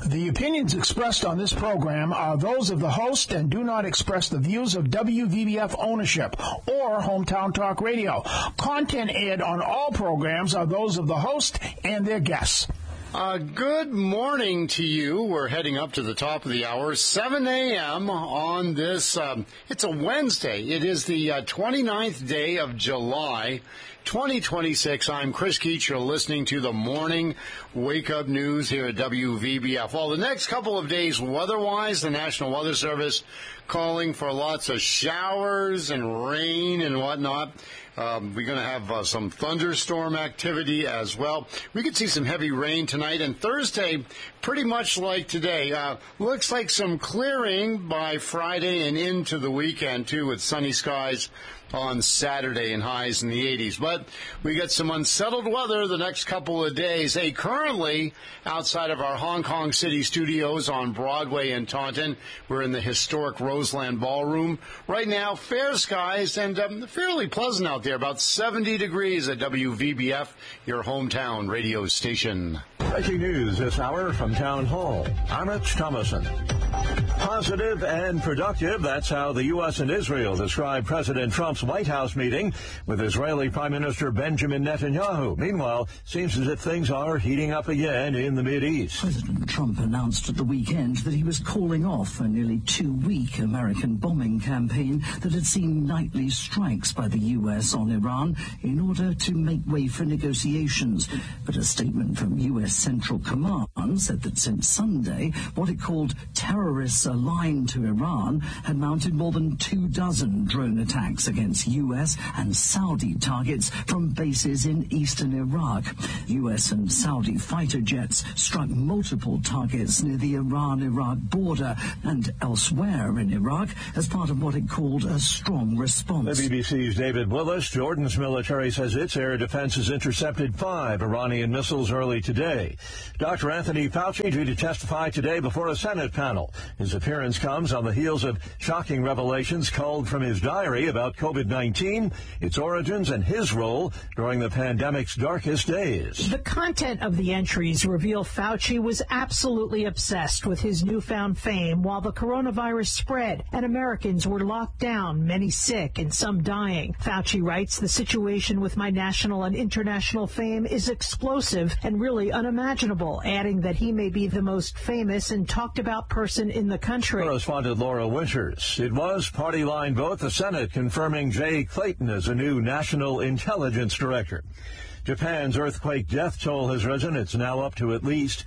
The opinions expressed on this program are those of the host and do not express the views of WVBF ownership or Hometown Talk Radio. Content aired on all programs are those of the host and their guests. Good morning to you. We're heading up to the top of the hour, 7 a.m. on this, it's a Wednesday. It is the 29th day of July, 2026. I'm Chris Keach. You're listening to the morning wake-up news here at WVBF. Well, the next couple of days, weather-wise, the National Weather Service calling for lots of showers and rain and whatnot. We're going to have some thunderstorm activity as well. We could see some heavy rain tonight, and Thursday, pretty much like today. Looks like some clearing by Friday and into the weekend, too, with sunny skies on Saturday and highs in the 80s. But we get some unsettled weather the next couple of days. Currently, outside of our Hong Kong City studios on Broadway in Taunton, we're in the historic Roseland Ballroom. Right now, fair skies and fairly pleasant out there, about 70 degrees at WVBF, your hometown radio station. Breaking news this hour from Town Hall. I'm Rich Thomason. Positive and productive, that's how the U.S. and Israel describe President Trump's White House meeting with Israeli Prime Minister Benjamin Netanyahu. Meanwhile, seems as if things are heating up again in the Mideast. President Trump announced at the weekend that he was calling off a nearly 2-week American bombing campaign that had seen nightly strikes by the U.S. on Iran in order to make way for negotiations. But a statement from U.S. Central Command said that since Sunday, what it called terrorists aligned to Iran had mounted more than 24 drone attacks against U.S. and Saudi targets from bases in eastern Iraq. U.S. and Saudi fighter jets struck multiple targets near the Iran-Iraq border and elsewhere in Iraq as part of what it called a strong response. The BBC's David Willis. Jordan's military says its air defense has intercepted 5 Iranian missiles early today. Dr. Anthony Fauci due to testify today before a Senate panel. His appearance comes on the heels of shocking revelations culled from his diary about COVID-19, its origins, and his role during the pandemic's darkest days. The content of the entries reveal Fauci was absolutely obsessed with his newfound fame while the coronavirus spread and Americans were locked down, many sick and some dying. Fauci writes, "The situation with my national and international fame is explosive and really unimaginable," adding that he may be the most famous and talked about person in the country. Correspondent Laura Winters. It was party line vote, the Senate confirming Jay Clayton as a new National Intelligence Director. Japan's earthquake death toll has risen. It's now up to at least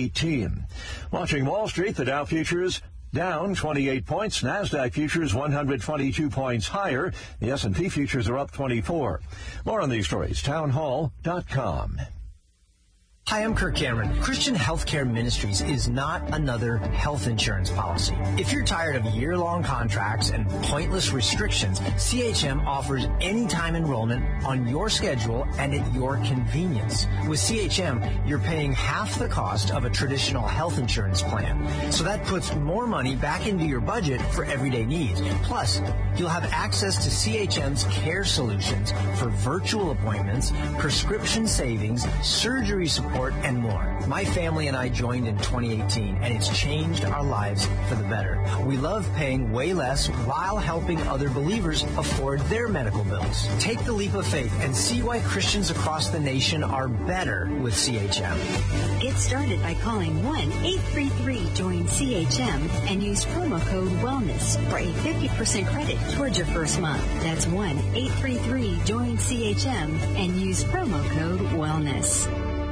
18. Watching Wall Street, the Dow futures down 28 points. NASDAQ futures 122 points higher. The S&P futures are up 24. More on these stories, townhall.com. Hi, I'm Kirk Cameron. Christian Healthcare Ministries is not another health insurance policy. If you're tired of year-long contracts and pointless restrictions, CHM offers anytime enrollment on your schedule and at your convenience. With CHM, you're paying half the cost of a traditional health insurance plan. So that puts more money back into your budget for everyday needs. Plus, you'll have access to CHM's care solutions for virtual appointments, prescription savings, surgery support, and more. My family and I joined in 2018, and it's changed our lives for the better. We love paying way less while helping other believers afford their medical bills. Take the leap of faith and see why Christians across the nation are better with CHM. Get started by calling 1-833-JOIN-CHM and use promo code WELLNESS for a 50% credit towards your first month. That's 1-833-JOIN-CHM and use promo code WELLNESS.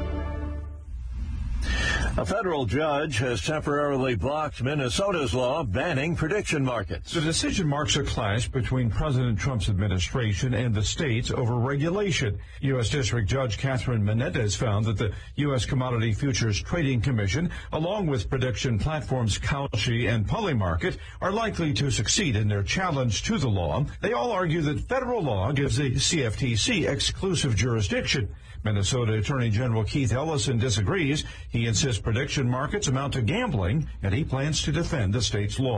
A federal judge has temporarily blocked Minnesota's law banning prediction markets. The decision marks a clash between President Trump's administration and the states over regulation. U.S. District Judge Catherine Menendez found that the U.S. Commodity Futures Trading Commission, along with prediction platforms Kalshi and Polymarket, are likely to succeed in their challenge to the law. They all argue that federal law gives the CFTC exclusive jurisdiction. Minnesota Attorney General Keith Ellison disagrees. He insists prediction markets amount to gambling, and he plans to defend the state's law.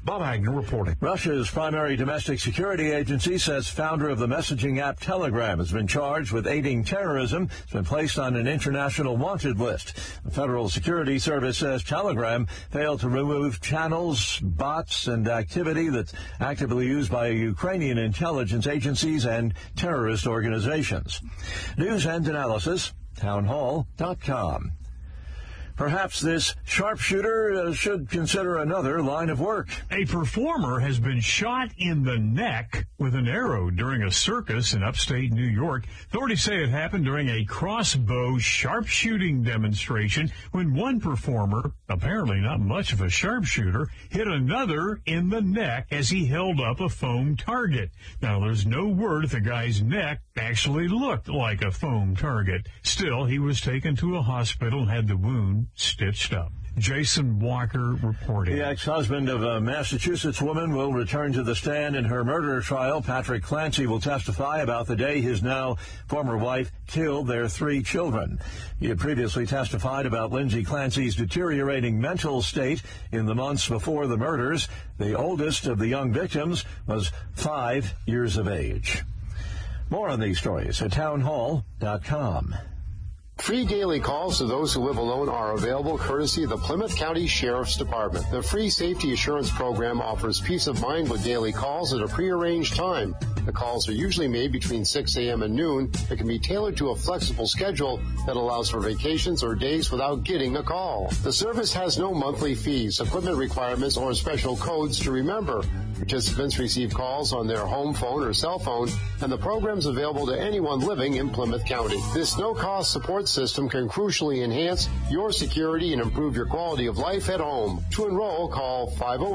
Bob Agnew reporting. Russia's primary domestic security agency says founder of the messaging app Telegram has been charged with aiding terrorism. It's been placed on an international wanted list. The Federal Security Service says Telegram failed to remove channels, bots, and activity that's actively used by Ukrainian intelligence agencies and terrorist organizations. News and analysis, townhall.com. Perhaps this sharpshooter should consider another line of work. A performer has been shot in the neck with an arrow during a circus in upstate New York. Authorities say it happened during a crossbow sharpshooting demonstration when one performer, apparently not much of a sharpshooter, hit another in the neck as he held up a foam target. Now, there's no word if the guy's neck actually looked like a foam target. Still, he was taken to a hospital and had the wound stitched up. Jason Walker reporting. The ex-husband of a Massachusetts woman will return to the stand in her murder trial. Patrick Clancy will testify about the day his now former wife killed their 3 children. He had previously testified about Lindsay Clancy's deteriorating mental state in the months before the murders. The oldest of the young victims was 5 years of age. More on these stories at townhall.com. Free daily calls to those who live alone are available courtesy of the Plymouth County Sheriff's Department. The free safety assurance program offers peace of mind with daily calls at a prearranged time. The calls are usually made between 6 a.m. and noon and can be tailored to a flexible schedule that allows for vacations or days without getting a call. The service has no monthly fees, equipment requirements, or special codes to remember. Participants receive calls on their home phone or cell phone, and the program is available to anyone living in Plymouth County. This no-cost support system can crucially enhance your security and improve your quality of life at home. To enroll, call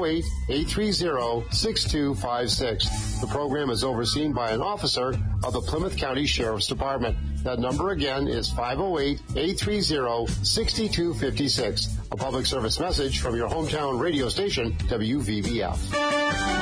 508-830-6256. The program is overseen by an officer of the Plymouth County Sheriff's Department. That number again is 508-830-6256. A public service message from your hometown radio station, WVBF.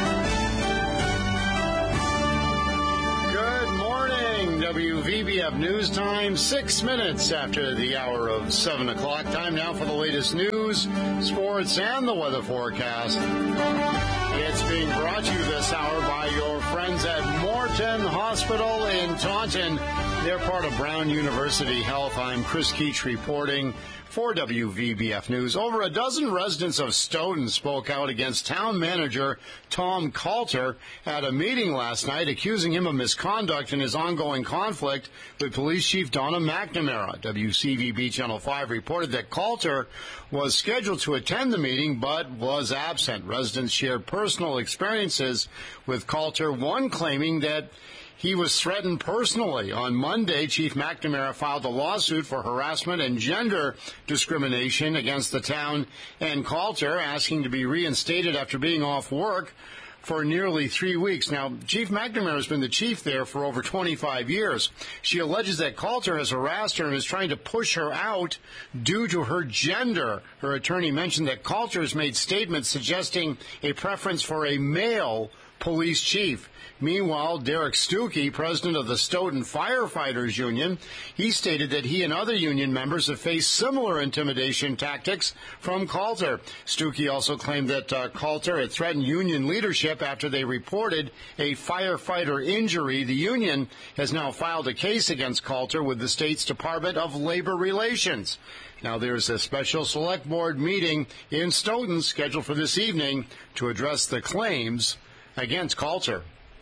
WVBF News Time, 6 minutes after the hour of 7 o'clock. Time now for the latest news, sports, and the weather forecast. It's being brought to you this hour by your friends at Morton Hospital in Taunton. They're part of Brown University Health. I'm Chris Keach reporting for WVBF News. Over a dozen residents of Stoughton spoke out against town manager Tom Coulter at a meeting last night, accusing him of misconduct in his ongoing conflict with Police Chief Donna McNamara. WCVB Channel 5 reported that Coulter was scheduled to attend the meeting but was absent. Residents shared personal experiences with Coulter, one claiming that he was threatened personally. On Monday, Chief McNamara filed a lawsuit for harassment and gender discrimination against the town and Coulter, asking to be reinstated after being off work for nearly 3 weeks. Now, Chief McNamara has been the chief there for over 25 years. She alleges that Coulter has harassed her and is trying to push her out due to her gender. Her attorney mentioned that Coulter has made statements suggesting a preference for a male police chief. Meanwhile, Derek Stuckey, president of the Stoughton Firefighters Union, he stated that he and other union members have faced similar intimidation tactics from Coulter. Stuckey also claimed that Coulter had threatened union leadership after they reported a firefighter injury. The union has now filed a case against Coulter with the state's Department of Labor Relations. Now, there's a special select board meeting in Stoughton scheduled for this evening to address the claims against Coulter.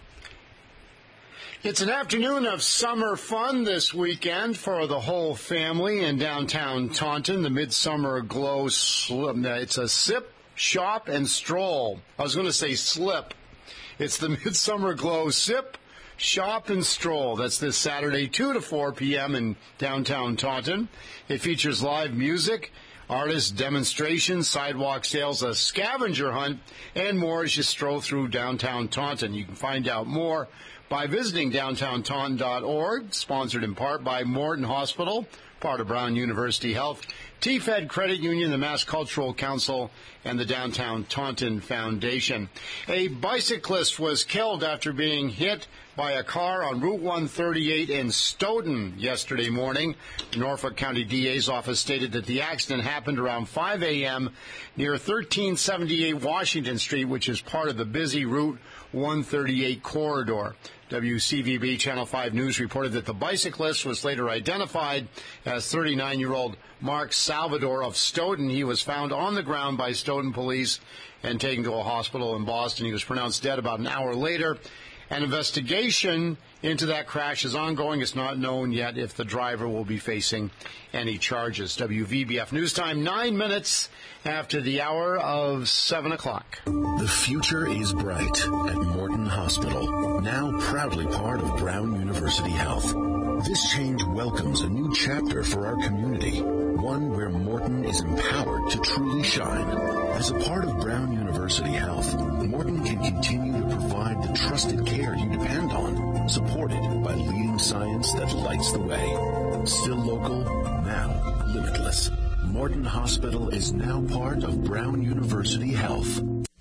It's an afternoon of summer fun this weekend for the whole family in downtown Taunton. The Midsummer Glow, it's a sip, shop, and stroll. I was going to say slip. It's the Midsummer Glow Sip, Shop, and Stroll. That's this Saturday, 2 to 4 p.m. in downtown Taunton. It features live music, artist demonstrations, sidewalk sales, a scavenger hunt, and more as you stroll through downtown Taunton. You can find out more by visiting downtowntaunton.org, sponsored in part by Morton Hospital, part of Brown University Health, TFED Credit Union, the Mass Cultural Council, and the Downtown Taunton Foundation. A bicyclist was killed after being hit by a car on Route 138 in Stoughton yesterday morning. The Norfolk County DA's office stated that the accident happened around 5 a.m. near 1378 Washington Street, which is part of the busy Route 138 corridor. WCVB Channel 5 News reported that the bicyclist was later identified as 39-year-old Mark Salvador of Stoughton. He was found on the ground by Stoughton police and taken to a hospital in Boston. He was pronounced dead about an hour later. An investigation into that crash is ongoing. It's not known yet if the driver will be facing any charges. WVBF News Time, 9 minutes after the hour of 7 o'clock. The future is bright at Morton Hospital, now proudly part of Brown University Health. This change welcomes a new chapter for our community, one where Morton is empowered to truly shine. As a part of Brown University Health, Morton can continue to provide the trusted care you depend on, supported by leading science that lights the way. Still local, now limitless. Morton Hospital is now part of Brown University Health.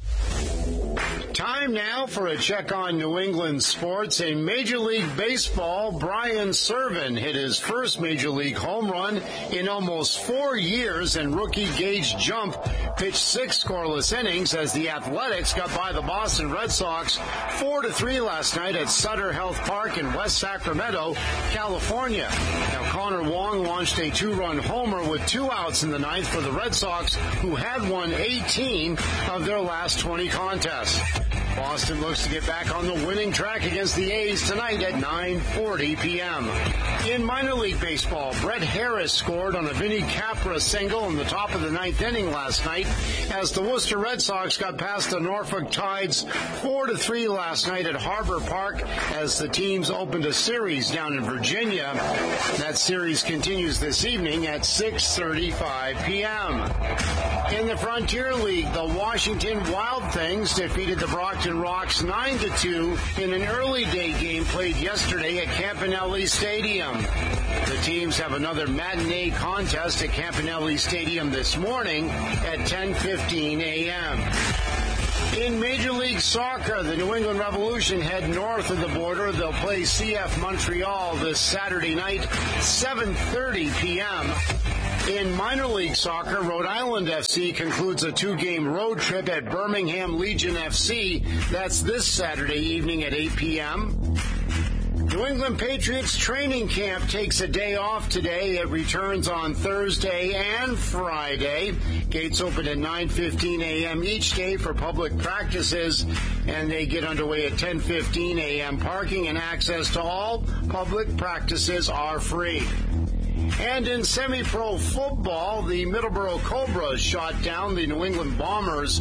Time now for a check on New England sports. In Major League Baseball, Brian Serven hit his first Major League home run in almost 4 years, and rookie Gage Jump pitched 6 scoreless innings as the Athletics got by the Boston Red Sox 4-3 last night at Sutter Health Park in West Sacramento, California. Now, Connor Wong launched a 2-run homer with 2 outs in the ninth for the Red Sox, who had won 18 of their last 20 contests. Boston looks to get back on the winning track against the A's tonight at 9:40 p.m. In minor league baseball, Brett Harris scored on a Vinny Capra single in the top of the 9th inning last night as the Worcester Red Sox got past the Norfolk Tides 4-3 last night at Harbor Park as the teams opened a series down in Virginia. That series continues this evening at 6:35 p.m. In the Frontier League, the Washington Wild Things defeated the Brockton Rocks 9-2 in an early day game played yesterday at Campanelli Stadium. The teams have another matinee contest at Campanelli Stadium this morning at 10:15 a.m. In Major League Soccer, the New England Revolution head north of the border. They'll play CF Montreal this Saturday night, 7:30 p.m. In minor league soccer, Rhode Island FC concludes a 2-game road trip at Birmingham Legion FC. That's this Saturday evening at 8 p.m. New England Patriots training camp takes a day off today. It returns on Thursday and Friday. Gates open at 9:15 a.m. each day for public practices, and they get underway at 10:15 a.m. Parking and access to all public practices are free. And in semi-pro football, the Middleborough Cobras shot down the New England Bombers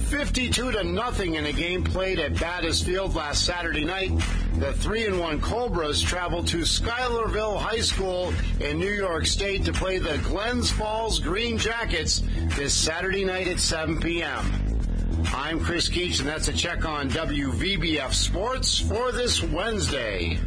52-0 in a game played at Battis Field last Saturday night. The 3-1 Cobras traveled to Schuylerville High School in New York State to play the Glens Falls Green Jackets this Saturday night at 7 p.m. I'm Chris Keach, and that's a check on WVBF Sports for this Wednesday.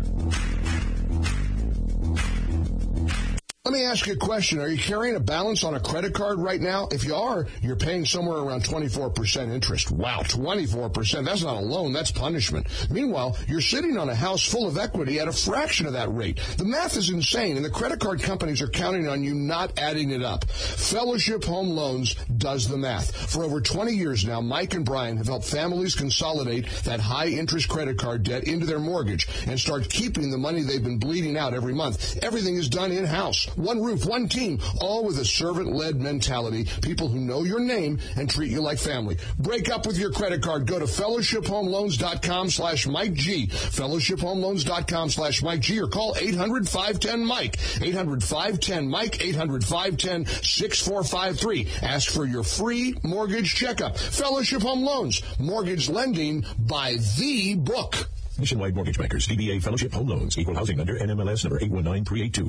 Let me ask you a question. Are you carrying a balance on a credit card right now? If you are, you're paying somewhere around 24% interest. Wow, 24%. That's not a loan. That's punishment. Meanwhile, you're sitting on a house full of equity at a fraction of that rate. The math is insane, and the credit card companies are counting on you not adding it up. Fellowship Home Loans does the math. For over 20 years now, Mike and Brian have helped families consolidate that high-interest credit card debt into their mortgage and start keeping the money they've been bleeding out every month. Everything is done in-house. One roof, one team, all with a servant-led mentality, people who know your name and treat you like family. Break up with your credit card. Go to fellowshiphomeloans.com/Mike G, fellowshiphomeloans.com/Mike G, or call 800-510-MIKE, 800-510-MIKE, 800-510-6453. Ask for your free mortgage checkup. Fellowship Home Loans, mortgage lending by the book. Nationwide Mortgage Bankers, DBA Fellowship Home Loans, Equal Housing Lender, NMLS number 819382.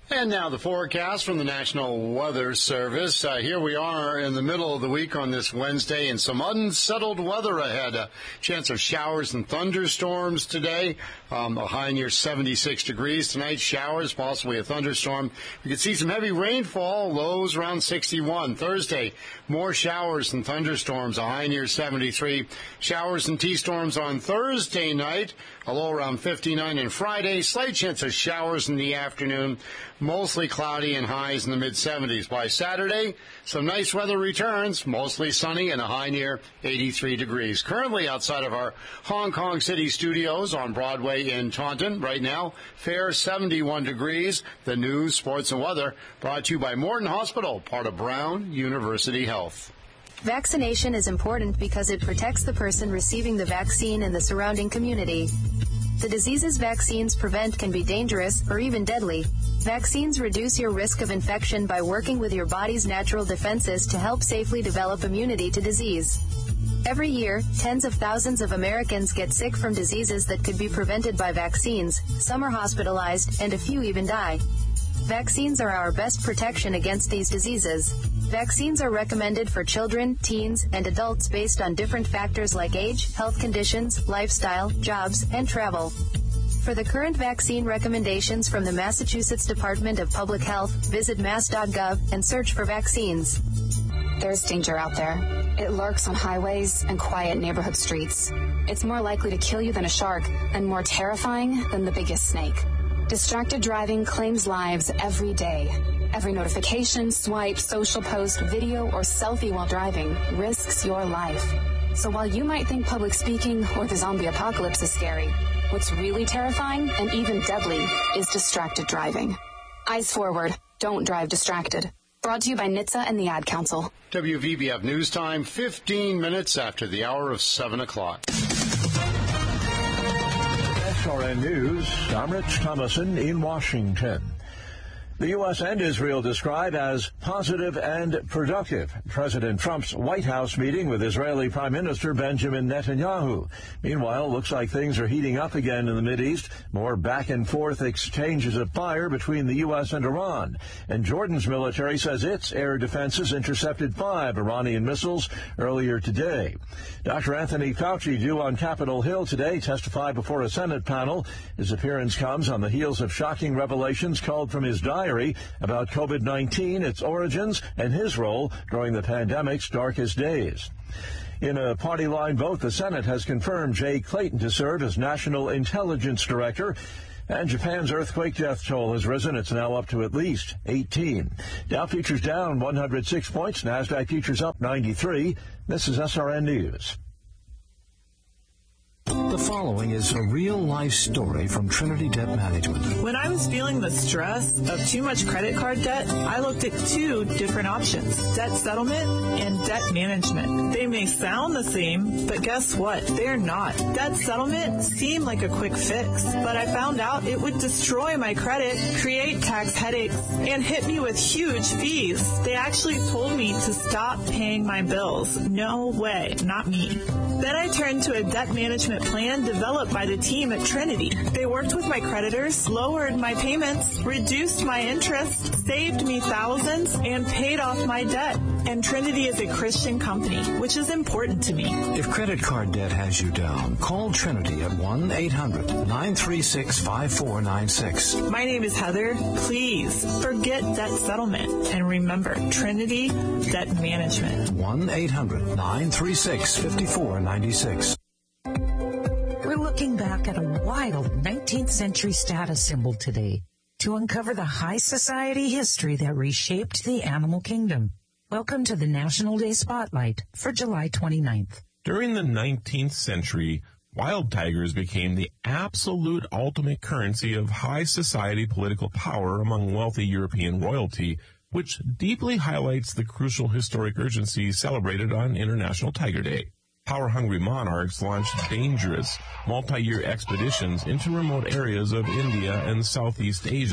And now the forecast from the National Weather Service. Here we are in the middle of the week on this Wednesday, and some unsettled weather ahead. A chance of showers and thunderstorms today. A high near 76 degrees. Tonight, showers, possibly a thunderstorm. We could see some heavy rainfall, lows around 61. Thursday, more showers and thunderstorms, a high near 73. Showers and T-storms on Thursday night, a low around 59. And Friday, slight chance of showers in the afternoon. Mostly cloudy and highs in the mid-70s. By Saturday, some nice weather returns, mostly sunny and a high near 83 degrees. Currently outside of our Hong Kong City studios on Broadway in Taunton. Right now, fair 71 degrees. The news, sports, and weather brought to you by Morton Hospital, part of Brown University Health. Vaccination is important because it protects the person receiving the vaccine and the surrounding community. The diseases vaccines prevent can be dangerous or even deadly. Vaccines reduce your risk of infection by working with your body's natural defenses to help safely develop immunity to disease. Every year, tens of thousands of Americans get sick from diseases that could be prevented by vaccines. Some are hospitalized, and a few even die. Vaccines are our best protection against these diseases. Vaccines are recommended for children, teens, and adults based on different factors like age, health conditions, lifestyle, jobs, and travel. For the current vaccine recommendations from the Massachusetts Department of Public Health, visit mass.gov and search for vaccines. There's danger out there. It lurks on highways and quiet neighborhood streets. It's more likely to kill you than a shark and more terrifying than the biggest snake. Distracted driving claims lives every day. Every notification, swipe, social post, video, or selfie while driving risks your life. So while you might think public speaking or the zombie apocalypse is scary, what's really terrifying and even deadly is distracted driving. Eyes forward. Don't drive distracted. Brought to you by NHTSA and the Ad Council. WVBF News Time, 15 minutes after the hour of 7 o'clock. SRN News, I'm Rich Thomason in Washington. The U.S. and Israel described as positive and productive. President Trump's White House meeting with Israeli Prime Minister Benjamin Netanyahu. Meanwhile, looks like things are heating up again in the Mideast. More back-and-forth exchanges of fire between the U.S. and Iran. And Jordan's military says its air defenses intercepted 5 Iranian missiles earlier today. Dr. Anthony Fauci, due on Capitol Hill today, testified before a Senate panel. His appearance comes on the heels of shocking revelations culled from his diary about COVID-19, its origins, and his role during the pandemic's darkest days. In a party line vote, the Senate has confirmed Jay Clayton to serve as National Intelligence Director. And Japan's earthquake death toll has risen. It's now up to at least 18. Dow futures down 106 points. NASDAQ futures up 93. This is SRN News. The following is a real-life story from Trinity Debt Management. When I was feeling the stress of too much credit card debt, I looked at 2 different options, debt settlement and debt management. They may sound the same, but guess what? They're not. Debt settlement seemed like a quick fix, but I found out it would destroy my credit, create tax headaches, and hit me with huge fees. They actually told me to stop paying my bills. No way, not me. Then I turned to a debt management plan developed by the team at Trinity. They worked with my creditors, lowered my payments, reduced my interest, saved me thousands, and paid off my debt. And Trinity is a Christian company, which is important to me. If credit card debt has you down, call Trinity at 1-800-936-5496. My name is Heather. Please forget debt settlement. And remember, Trinity Debt Management. 1-800-936-5496. We're looking back at a wild 19th century status symbol today to uncover the high society history that reshaped the animal kingdom. Welcome to the National Day Spotlight for July 29th. During the 19th century, wild tigers became the absolute ultimate currency of high society political power among wealthy European royalty, which deeply highlights the crucial historic urgency celebrated on International Tiger Day. Power-hungry monarchs launched dangerous, multi-year expeditions into remote areas of India and Southeast Asia,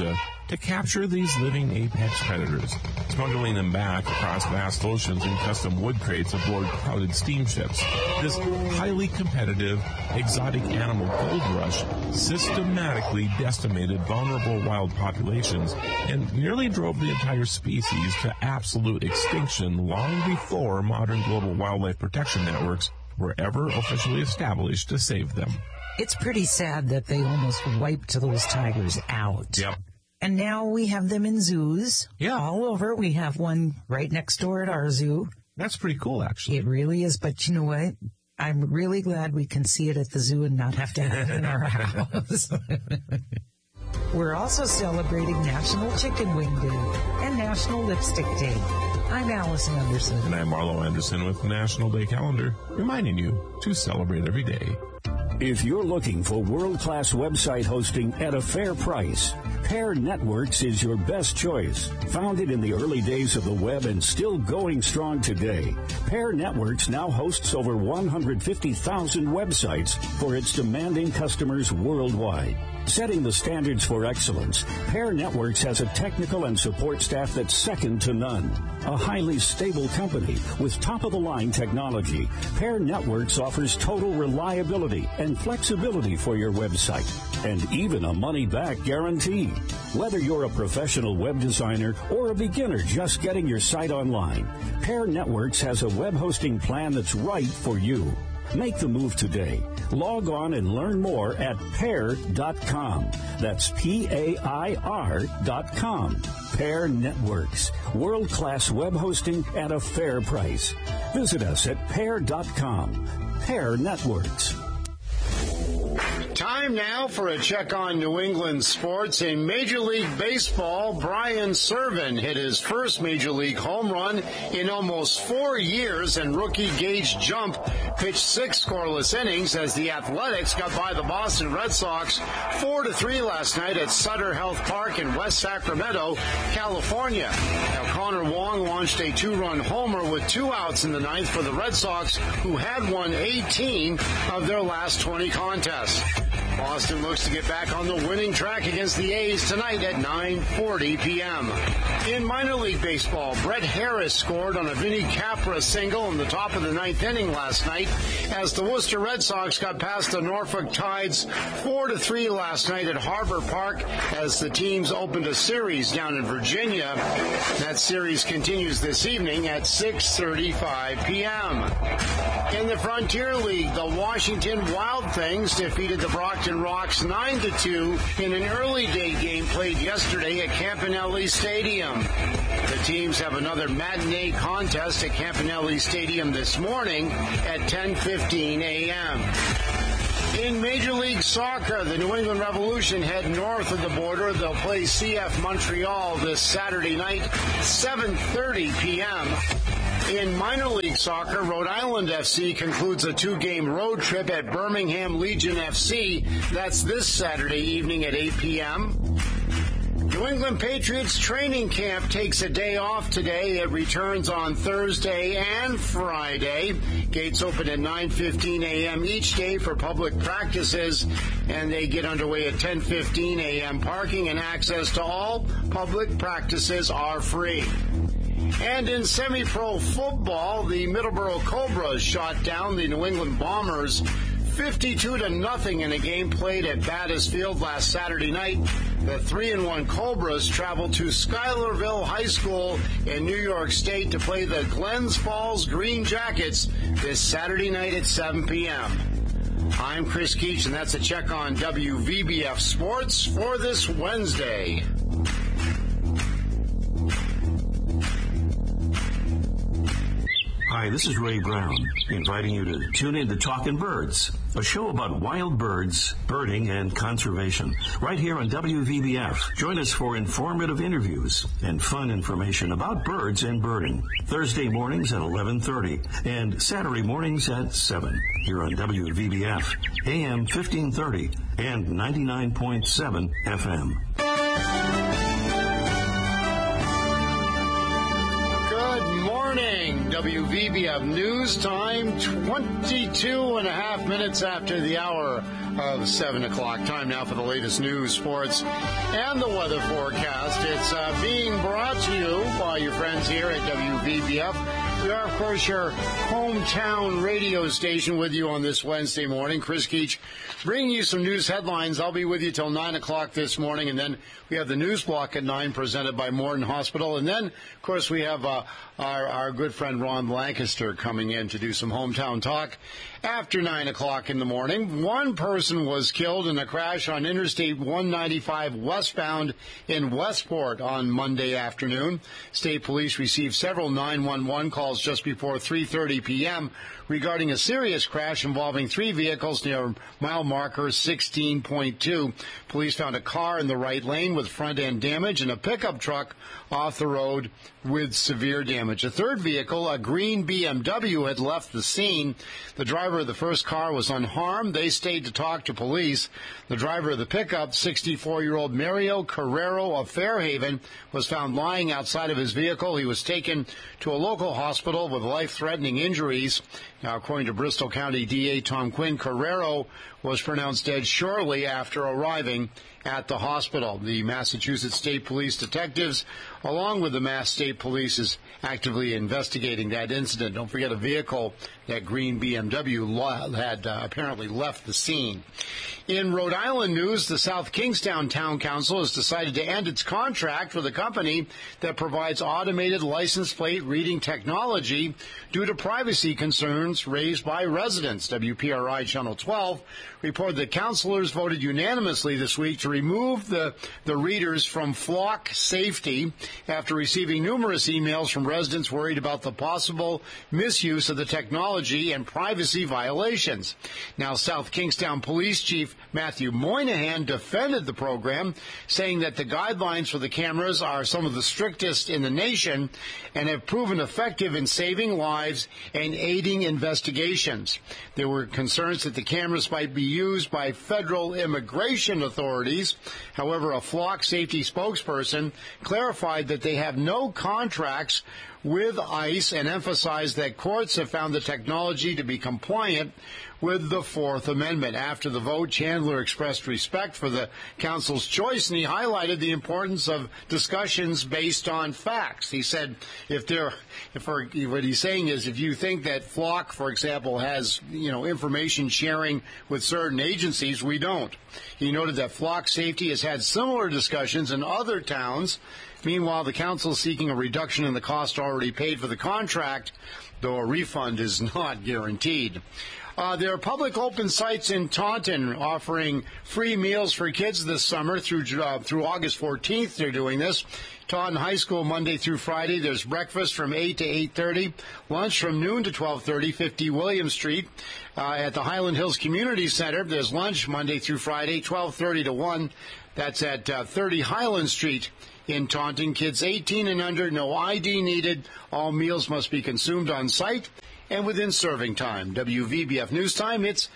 to capture these living apex predators, smuggling them back across vast oceans in custom wood crates aboard crowded steamships. This highly competitive, exotic animal gold rush systematically decimated vulnerable wild populations and nearly drove the entire species to absolute extinction long before modern global wildlife protection networks were ever officially established to save them. It's pretty sad that they almost wiped those tigers out. Yep. And now we have them in zoos. Yeah. All over. We have one right next door at our zoo. That's pretty cool, actually. It really is. But you know what? I'm really glad we can see it at the zoo and not have to have it in our house. We're also celebrating National Chicken Wing Day and National Lipstick Day. I'm Allison Anderson. And I'm Marlo Anderson with the National Day Calendar, reminding you to celebrate every day. If you're looking for world-class website hosting at a fair price, Pair Networks is your best choice. Founded in the early days of the web and still going strong today, Pair Networks now hosts over 150,000 websites for its demanding customers worldwide. Setting the standards for excellence, Pair Networks has a technical and support staff that's second to none. A highly stable company with top-of-the-line technology, Pair Networks offers total reliability and flexibility for your website, and even a money-back guarantee. Whether you're a professional web designer or a beginner just getting your site online, Pair Networks has a web hosting plan that's right for you. Make the move today. Log on and learn more at pair.com. That's PAIR.com. Pair Networks. World-class web hosting at a fair price. Visit us at pair.com. Pair Networks. Time now for a check on New England sports. In Major League Baseball, Brian Serven hit his first Major League home run in almost 4 years, and rookie Gage Jump pitched 6 scoreless innings as the Athletics got by the Boston Red Sox 4-3 last night at Sutter Health Park in West Sacramento, California. Now, Connor Wong launched a 2-run homer with 2 outs in the ninth for the Red Sox, who had won 18 of their last 20 contests. Boston looks to get back on the winning track against the A's tonight at 9:40 p.m. In minor league baseball, Brett Harris scored on a Vinny Capra single in the top of the ninth inning last night as the Worcester Red Sox got past the Norfolk Tides 4-3 last night at Harbor Park as the teams opened a series down in Virginia. That series continues this evening at 6:35 p.m. In the Frontier League, the Washington Wild Things defeated the Brockton Rocks 9-2 in an early day game played yesterday at Campanelli Stadium. The teams have another matinee contest at Campanelli Stadium this morning at 10:15 a.m. In Major League Soccer, the New England Revolution head north of the border. They'll play CF Montreal this Saturday night, 7:30 p.m. In minor league soccer, Rhode Island FC concludes a 2-game road trip at Birmingham Legion FC. That's this Saturday evening at 8 p.m. New England Patriots training camp takes a day off today. It returns on Thursday and Friday. Gates open at 9:15 a.m. each day for public practices, and they get underway at 10:15 a.m. Parking and access to all public practices are free. And in semi-pro football, the Middleborough Cobras shot down the New England Bombers 52-0 in a game played at Battis Field last Saturday night. The 3-1 Cobras traveled to Schuylerville High School in New York State to play the Glens Falls Green Jackets this Saturday night at 7 p.m. I'm Chris Keach, and that's a check on WVBF Sports for this Wednesday. Hi, this is Ray Brown, inviting you to tune in to Talkin' Birds, a show about wild birds, birding, and conservation, right here on WVBF. Join us for informative interviews and fun information about birds and birding. Thursday mornings at 11:30 and Saturday mornings at 7 here on WVBF, AM 1530 and 99.7 FM. Good morning, WVBF News Time, 22 and a half minutes after the hour of 7 o'clock. Time now for the latest news, sports, and the weather forecast. It's being brought to you by your friends here at WVBF. We are, of course, your hometown radio station with you on this Wednesday morning. Chris Keach bringing you some news headlines. I'll be with you till 9 o'clock this morning, and then we have the news block at 9 presented by Morton Hospital. And then, of course, we have our good friend Ron Lancaster coming in to do some hometown talk after 9 o'clock in the morning. One person was killed in a crash on Interstate 195 westbound in Westport on Monday afternoon. State police received several 911 calls just before 3:30 p.m. regarding a serious crash involving three vehicles near mile marker 16.2. Police found a car in the right lane with front-end damage and a pickup truck off the road with severe damage. A third vehicle, a green BMW, had left the scene. The driver of the first car was unharmed. They stayed to talk to police. The driver of the pickup, 64-year-old Mario Carrero of Fairhaven, was found lying outside of his vehicle. He was taken to a local hospital with life-threatening injuries. Now, according to Bristol County DA Tom Quinn, Carrero was pronounced dead shortly after arriving at the hospital. The Massachusetts State Police detectives, along with the Mass State Police, is actively investigating that incident. Don't forget, a vehicle, that green BMW, had apparently left the scene. In Rhode Island news, the South Kingstown Town Council has decided to end its contract with a company that provides automated license plate reading technology due to privacy concerns raised by residents. WPRI Channel 12 reported that councilors voted unanimously this week to remove the readers from Flock Safety after receiving numerous emails from residents worried about the possible misuse of the technology and privacy violations. Now, South Kingstown Police Chief Matthew Moynihan defended the program, saying that the guidelines for the cameras are some of the strictest in the nation and have proven effective in saving lives and aiding investigations. There were concerns that the cameras might be used by federal immigration authorities. However, a Flock Safety spokesperson clarified that they have no contracts with ICE and emphasized that courts have found the technology to be compliant with the Fourth Amendment. After the vote, Chandler expressed respect for the council's choice, and he highlighted the importance of discussions based on facts. He said, what he's saying is, if you think that Flock, for example, has, information sharing with certain agencies, we don't. He noted that Flock Safety has had similar discussions in other towns. Meanwhile, the council is seeking a reduction in the cost already paid for the contract, though a refund is not guaranteed. There are public open sites in Taunton offering free meals for kids this summer through August 14th. They're doing this. Taunton High School, Monday through Friday. There's breakfast from 8 to 8:30, lunch from noon to 12:30, 50 William Street. At the Highland Hills Community Center, there's lunch Monday through Friday, 12:30 to 1. That's at 30 Highland Street in Taunton. Kids 18 and under, no ID needed. All meals must be consumed on site and within serving time. WVBF News Time, it's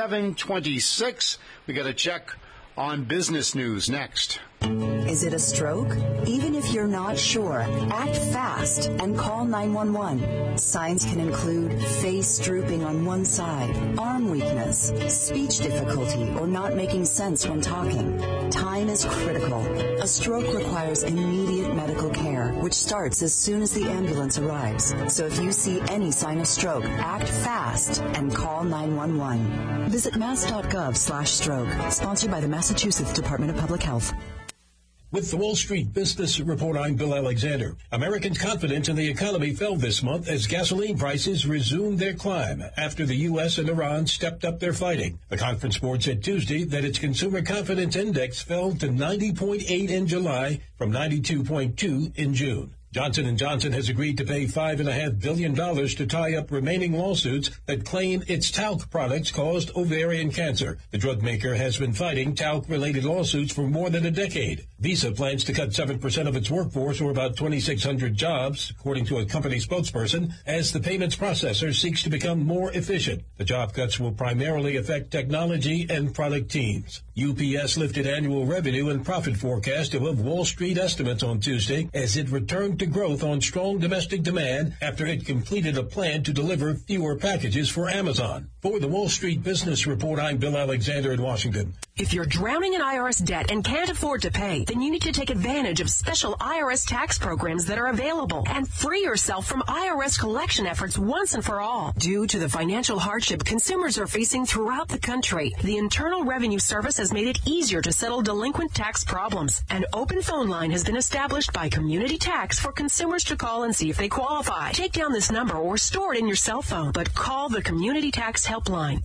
7:26. We got a check on business news next. Is it a stroke? Even if you're not sure, act fast and call 911. Signs can include face drooping on one side, arm weakness, speech difficulty, or not making sense when talking. Time is critical. A stroke requires immediate medical care, which starts as soon as the ambulance arrives. So if you see any sign of stroke, act fast and call 911. Visit mass.gov/stroke, sponsored by the Massachusetts Department of Public Health. With the Wall Street Business Report, I'm Bill Alexander. Americans' confidence in the economy fell this month as gasoline prices resumed their climb after the U.S. and Iran stepped up their fighting. The Conference Board said Tuesday that its Consumer Confidence Index fell to 90.8 in July from 92.2 in June. Johnson & Johnson has agreed to pay $5.5 billion to tie up remaining lawsuits that claim its talc products caused ovarian cancer. The drug maker has been fighting talc-related lawsuits for more than a decade. Visa plans to cut 7% of its workforce, or about 2,600 jobs, according to a company spokesperson, as the payments processor seeks to become more efficient. The job cuts will primarily affect technology and product teams. UPS lifted annual revenue and profit forecast above Wall Street estimates on Tuesday as it returned to growth on strong domestic demand after it completed a plan to deliver fewer packages for Amazon. For the Wall Street Business Report, I'm Bill Alexander in Washington. If you're drowning in IRS debt and can't afford to pay, then you need to take advantage of special IRS tax programs that are available and free yourself from IRS collection efforts once and for all. Due to the financial hardship consumers are facing throughout the country, the Internal Revenue Service has made it easier to settle delinquent tax problems. An open phone line has been established by Community Tax for consumers to call and see if they qualify. Take down this number or store it in your cell phone, but call the Community Tax Helpline,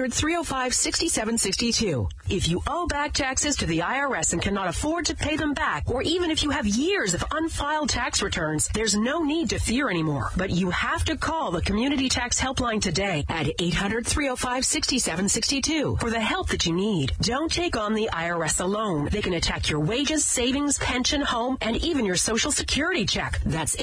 800-305-6762. If you owe back taxes to the IRS and cannot afford to pay them back, or even if you have years of unfiled tax returns, there's no need to fear anymore. But you have to call the Community Tax Helpline today at 800-305-6762 for the help that you need. Don't take on the IRS alone. They can attack your wages, savings, pension, home, and even your Social Security check. That's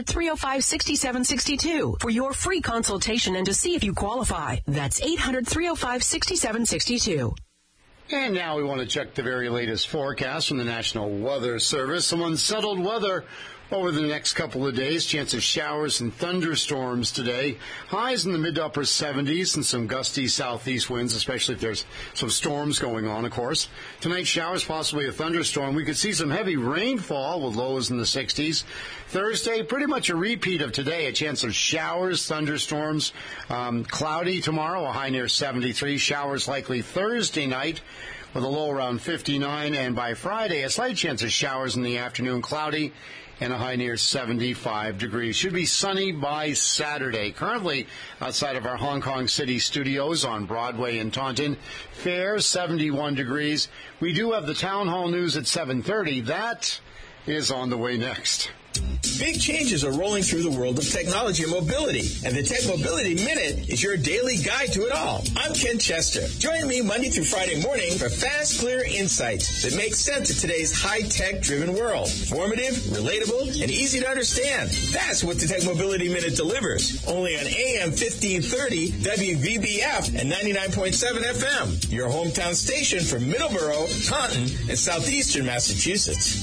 800-305-6762 for your free consultation and to see if you qualify. That's 800-305-6762. And now we want to check the very latest forecast from the National Weather Service. Some unsettled weather over the next couple of days. Chance of showers and thunderstorms today. Highs in the mid to upper 70s and some gusty southeast winds, especially if there's some storms going on, of course. Tonight, showers, possibly a thunderstorm. We could see some heavy rainfall with lows in the 60s. Thursday, pretty much a repeat of today. A chance of showers, thunderstorms. Cloudy tomorrow, a high near 73. Showers likely Thursday night with a low around 59. And by Friday, a slight chance of showers in the afternoon. Cloudy and a high near 75 degrees. Should be sunny by Saturday. Currently outside of our Hong Kong City studios on Broadway in Taunton. Fair, 71 degrees. We do have the Town Hall News at 7:30. That is on the way next. Big changes are rolling through the world of technology and mobility, and the Tech Mobility Minute is your daily guide to it all. I'm Ken Chester. Join me Monday through Friday morning for fast, clear insights that make sense of today's high-tech driven world. Informative, relatable, and easy to understand. That's what the Tech Mobility Minute delivers. Only on AM 1530, WVBF, and 99.7 FM. Your hometown station for Middleborough, Taunton, and southeastern Massachusetts.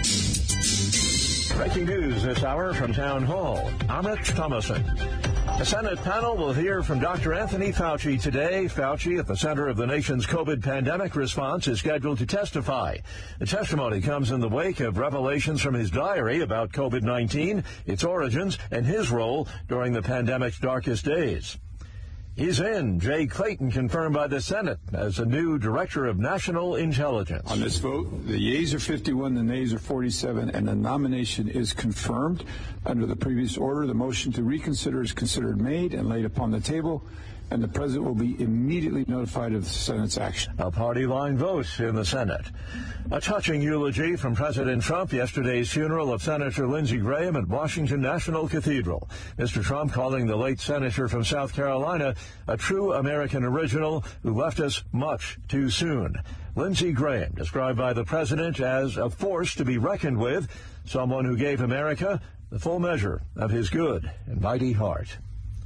Breaking news this hour from Town Hall. Amit Thomason. The Senate panel will hear from Dr. Anthony Fauci today. Fauci, at the center of the nation's COVID pandemic response, is scheduled to testify. The testimony comes in the wake of revelations from his diary about COVID-19, its origins, and his role during the pandemic's darkest days. He's in. Jay Clayton confirmed by the Senate as a new Director of National Intelligence. On this vote, the yeas are 51, the nays are 47, and the nomination is confirmed. Under the previous order, the motion to reconsider is considered made and laid upon the table, and the President will be immediately notified of the Senate's action. A party line vote in the Senate. A touching eulogy from President Trump, yesterday's funeral of Senator Lindsey Graham at Washington National Cathedral. Mr. Trump calling the late senator from South Carolina a true American original who left us much too soon. Lindsey Graham, described by the President as a force to be reckoned with, someone who gave America the full measure of his good and mighty heart.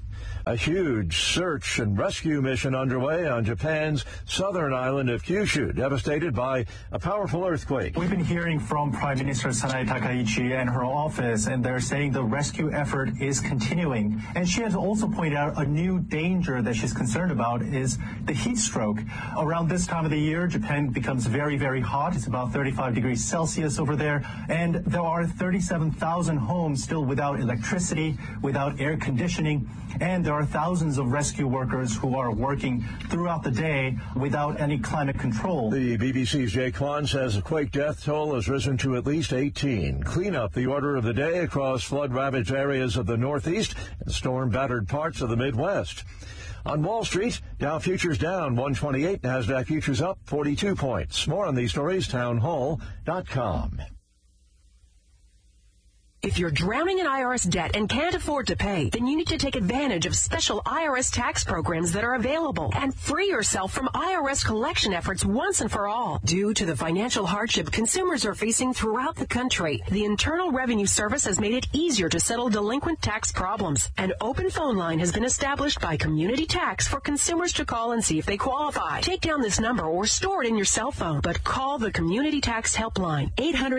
A huge search and rescue mission underway on Japan's southern island of Kyushu, devastated by a powerful earthquake. We've been hearing from Prime Minister Sanae Takaichi and her office, and they're saying the rescue effort is continuing. And she has also pointed out a new danger that she's concerned about is the heat stroke. Around this time of the year, Japan becomes very, very hot. It's about 35 degrees Celsius over there. And there are 37,000 homes still without electricity, without air conditioning, and there are thousands of rescue workers who are working throughout the day without any climate control. The BBC's Jay Kwan says the quake death toll has risen to at least 18. Cleanup the order of the day across flood-ravaged areas of the Northeast and storm-battered parts of the Midwest. On Wall Street, Dow futures down 128, NASDAQ futures up 42 points. More on these stories, townhall.com. If you're drowning in IRS debt and can't afford to pay, then you need to take advantage of special IRS tax programs that are available and free yourself from IRS collection efforts once and for all. Due to the financial hardship consumers are facing throughout the country, the Internal Revenue Service has made it easier to settle delinquent tax problems. An open phone line has been established by Community Tax for consumers to call and see if they qualify. Take down this number or store it in your cell phone, but call the Community Tax Helpline,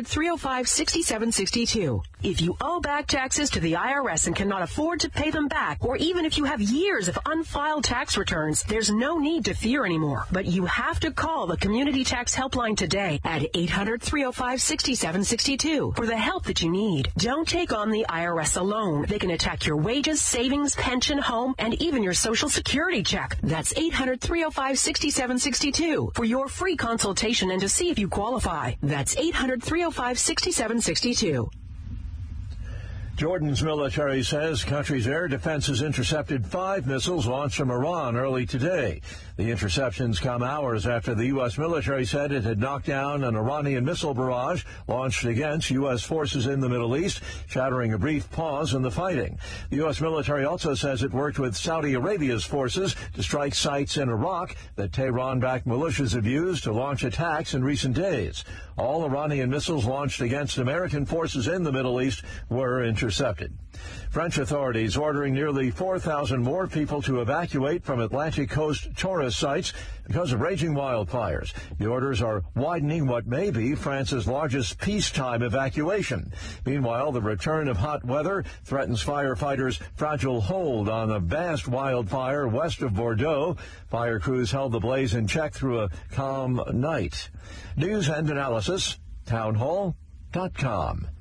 800-305-6762. If you owe back taxes to the IRS and cannot afford to pay them back, or even if you have years of unfiled tax returns, there's no need to fear anymore. But you have to call the Community Tax Helpline today at 800-305-6762 for the help that you need. Don't take on the IRS alone. They can attack your wages, savings, pension, home, and even your Social Security check. That's 800-305-6762 for your free consultation and to see if you qualify. That's 800-305-6762. Jordan's military says country's air defenses intercepted 5 missiles launched from Iran early today. The interceptions come hours after the U.S. military said it had knocked down an Iranian missile barrage launched against U.S. forces in the Middle East, shattering a brief pause in the fighting. The U.S. military also says it worked with Saudi Arabia's forces to strike sites in Iraq that Tehran-backed militias have used to launch attacks in recent days. All Iranian missiles launched against American forces in the Middle East were intercepted. French authorities ordering nearly 4,000 more people to evacuate from Atlantic coast tourist sites because of raging wildfires. The orders are widening what may be France's largest peacetime evacuation. Meanwhile, the return of hot weather threatens firefighters' fragile hold on a vast wildfire west of Bordeaux. Fire crews held the blaze in check through a calm night. News and analysis, townhall.com.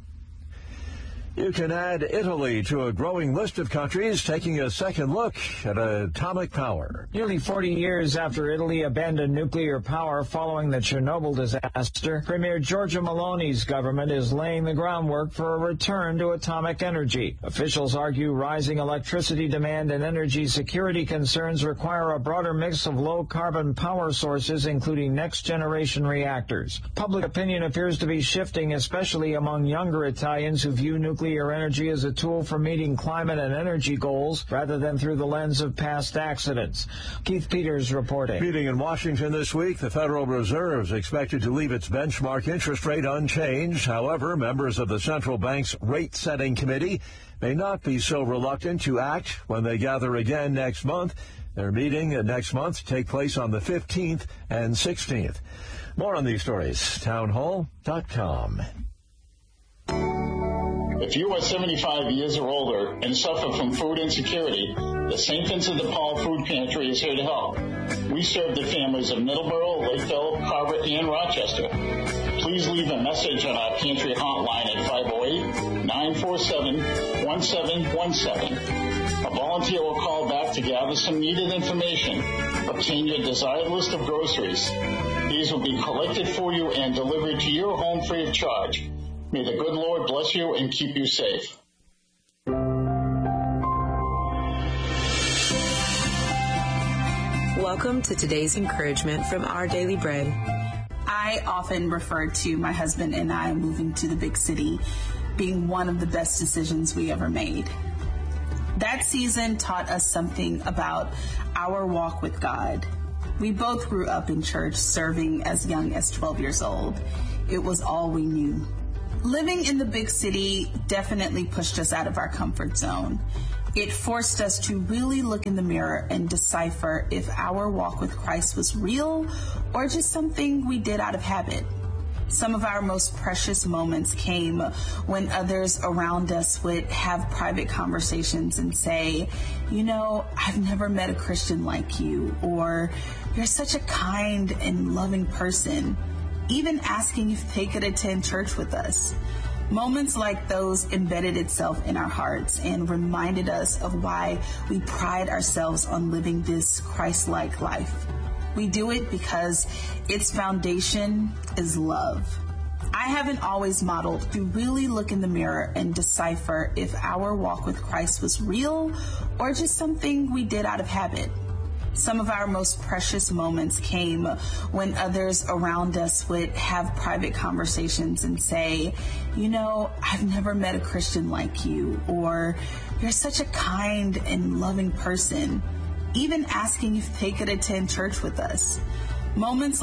You can add Italy to a growing list of countries taking a second look at atomic power. Nearly 40 years after Italy abandoned nuclear power following the Chernobyl disaster, Premier Giorgia Meloni's government is laying the groundwork for a return to atomic energy. Officials argue rising electricity demand and energy security concerns require a broader mix of low-carbon power sources, including next-generation reactors. Public opinion appears to be shifting, especially among younger Italians who view nuclear energy as a tool for meeting climate and energy goals rather than through the lens of past accidents. Keith Peters reporting. Meeting in Washington this week, the Federal Reserve is expected to leave its benchmark interest rate unchanged. However, members of the central bank's rate-setting committee may not be so reluctant to act when they gather again next month. Their meeting next month take place on the 15th and 16th. More on these stories, townhall.com. If you are 75 years or older and suffer from food insecurity, the St. Vincent de Paul Food Pantry is here to help. We serve the families of Middleborough, Lakeville, Carver, and Rochester. Please leave a message on our pantry hotline at 508-947-1717. A volunteer will call back to gather some needed information. Obtain your desired list of groceries. These will be collected for you and delivered to your home free of charge. May the good Lord bless you and keep you safe. Welcome to today's encouragement from Our Daily Bread. I often refer to my husband and I moving to the big city being one of the best decisions we ever made. That season taught us something about our walk with God. We both grew up in church, serving as young as 12 years old. It was all we knew. Living in the big city definitely pushed us out of our comfort zone. It forced us to really look in the mirror and decipher if our walk with Christ was real or just something we did out of habit. Some of our most precious moments came when others around us would have private conversations and say, you know, I've never met a Christian like you, or you're such a kind and loving person. Even asking if they could attend church with us. Moments like those embedded itself in our hearts and reminded us of why we pride ourselves on living this Christ-like life. We do it because its foundation is love. I haven't always modeled to really look in the mirror and decipher if our walk with Christ was real or just something we did out of habit. Some of our most precious moments came when others around us would have private conversations and say, you know, I've never met a Christian like you, or you're such a kind and loving person, even asking if they could attend church with us. Moments